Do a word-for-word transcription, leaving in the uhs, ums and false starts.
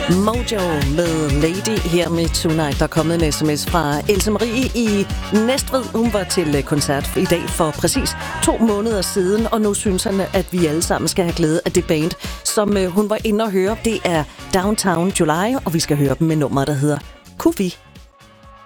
Mojo med Lady her med Tonight. Der er kommet en sms fra Else Marie i Næstved. Hun var til koncert i dag for præcis to måneder siden, og nu synes han, at vi alle sammen skal have glæde af det band, som hun var inde og høre. Det er Downtown July, og vi skal høre dem med nummer, der hedder Kunne vi